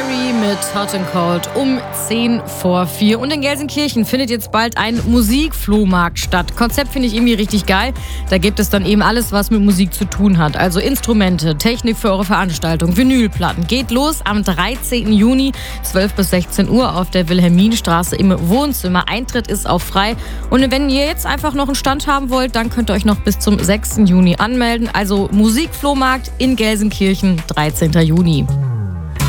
Carey mit Hot and Cold um 10 vor 4. Und in Gelsenkirchen findet jetzt bald ein Musikflohmarkt statt. Konzept finde ich irgendwie richtig geil. Da gibt es dann eben alles, was mit Musik zu tun hat. Also Instrumente, Technik für eure Veranstaltung, Vinylplatten. Geht los am 13. Juni, 12 bis 16 Uhr auf der Wilhelminstraße im Wohnzimmer. Eintritt ist auch frei. Und wenn ihr jetzt einfach noch einen Stand haben wollt, dann könnt ihr euch noch bis zum 6. Juni anmelden. Also Musikflohmarkt in Gelsenkirchen, 13. Juni.